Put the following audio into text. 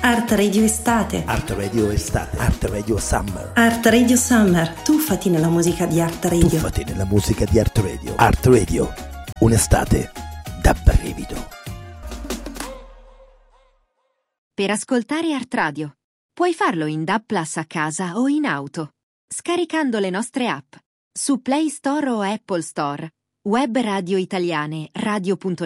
Art Radio Estate. Art Radio Estate. Art Radio Summer. Art Radio Summer. Tuffati nella musica di Art Radio. Tuffati nella musica di Art Radio. Art Radio. Un'estate da brivido. Per ascoltare Art Radio puoi farlo in DAB+ a casa o in auto, scaricando le nostre app su Play Store o Apple Store. Web Radio Italiane, radio.net